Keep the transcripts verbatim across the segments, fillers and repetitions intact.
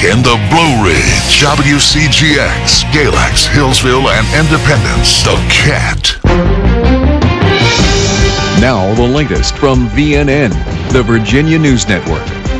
in the Blue Ridge, W C G X, Galax, Hillsville, and Independence. The Cat. Now the latest from V N N, the Virginia News Network.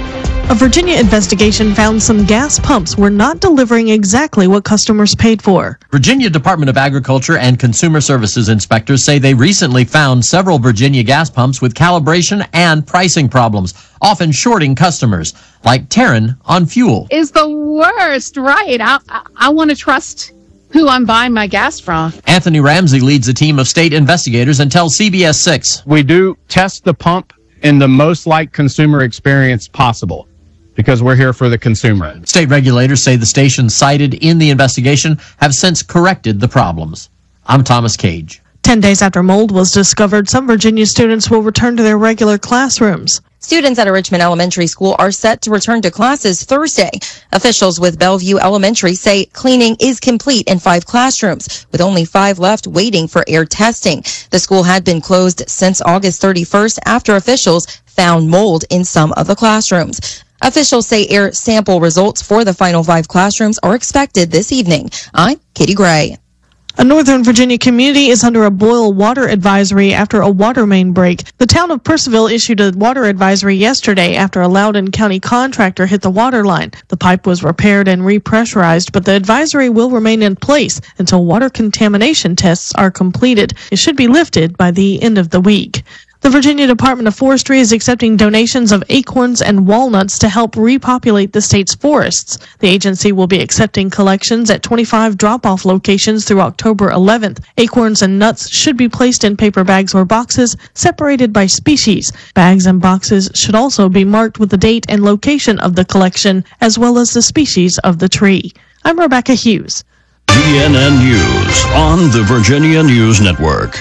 A Virginia investigation found some gas pumps were not delivering exactly what customers paid for. Virginia Department of Agriculture and Consumer Services inspectors say they recently found several Virginia gas pumps with calibration and pricing problems, often shorting customers, like Taryn on fuel. Is the worst, right? I, I, I want to trust who I'm buying my gas from. Anthony Ramsey leads a team of state investigators and tells C B S six. We do test the pump in the most like consumer experience possible, because we're here for the consumer. State regulators say the stations cited in the investigation have since corrected the problems. I'm Thomas Cage. Ten days after mold was discovered, some Virginia students will return to their regular classrooms. Students at a Richmond elementary school are set to return to classes Thursday. Officials with Bellevue Elementary say cleaning is complete in five classrooms, with only five left waiting for air testing. The school had been closed since August thirty-first after officials found mold in some of the classrooms. Officials say air sample results for the final five classrooms are expected this evening. I'm Katie Gray. A Northern Virginia community is under a boil water advisory after a water main break. The town of Purcellville issued a water advisory yesterday after a Loudoun County contractor hit the water line. The pipe was repaired and repressurized, but the advisory will remain in place until water contamination tests are completed. It should be lifted by the end of the week. The Virginia Department of Forestry is accepting donations of acorns and walnuts to help repopulate the state's forests. The agency will be accepting collections at twenty-five drop-off locations through October eleventh. Acorns and nuts should be placed in paper bags or boxes separated by species. Bags and boxes should also be marked with the date and location of the collection, as well as the species of the tree. I'm Rebecca Hughes. V N N News on the Virginia News Network.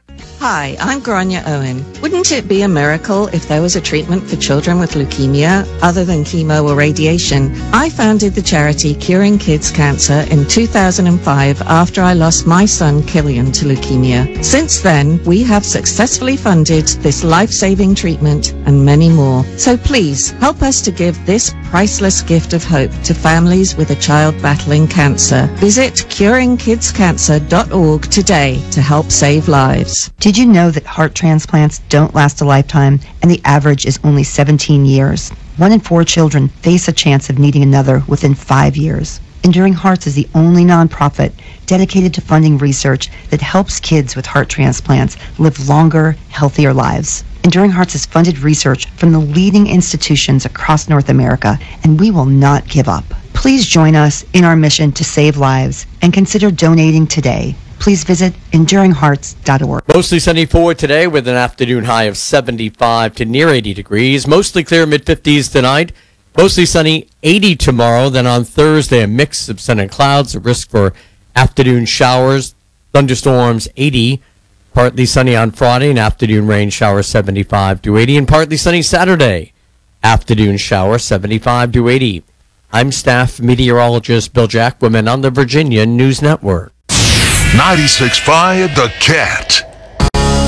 Hi, I'm Grania Owen. Wouldn't it be a miracle if there was a treatment for children with leukemia other than chemo or radiation? I founded the charity Curing Kids Cancer in two thousand five after I lost my son Killian to leukemia. Since then, we have successfully funded this life-saving treatment and many more. So please, help us to give this priceless gift of hope to families with a child battling cancer. Visit curing kids cancer dot org today to help save lives. Did you know that heart transplants don't last a lifetime and the average is only seventeen years? One in four children face a chance of needing another within five years. Enduring Hearts is the only nonprofit dedicated to funding research that helps kids with heart transplants live longer, healthier lives. Enduring Hearts has funded research from the leading institutions across North America, and we will not give up. Please join us in our mission to save lives and consider donating today. Please visit enduring hearts dot org. Mostly sunny forward today with an afternoon high of seventy-five to near eighty degrees. Mostly clear mid-fifties tonight. Mostly sunny eighty tomorrow. Then on Thursday, a mix of sun and clouds. A risk for afternoon showers, thunderstorms eighty. Partly sunny on Friday. An afternoon rain shower seventy-five to eighty. And partly sunny Saturday. Afternoon shower seventy-five to eighty. I'm staff meteorologist Bill Jacquemin on the Virginia News Network. ninety-six point five The Cat.